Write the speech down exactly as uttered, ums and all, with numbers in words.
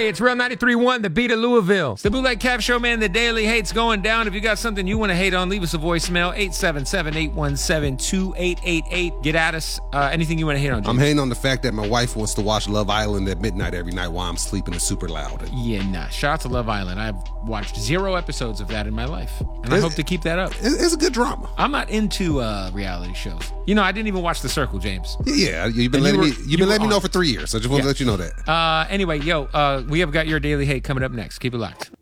Hey, it's Real ninety-three point one, the beat of Louisville. It's the Bootleg Cap Show, man. The daily hate's going down. If you got something you want to hate on, leave us a voicemail, eight seven seven, eight one seven, two eight eight eight. Get at us. Uh, anything you want to hate on, James? I'm hating on the fact that my wife wants to watch Love Island at midnight every night while I'm sleeping and super loud. Yeah, nah. Shout out to Love Island. I've watched zero episodes of that in my life, and I It's- hope to keep that up. It's a good drama. I'm not into uh, reality shows. You know, I didn't even watch The Circle, James. Yeah, you've been And you letting were- me. you You've been were letting me on know it. for three years. So I just want Yeah. to let you know that. Uh, anyway, yo, uh, we have got your daily hate coming up next. Keep it locked.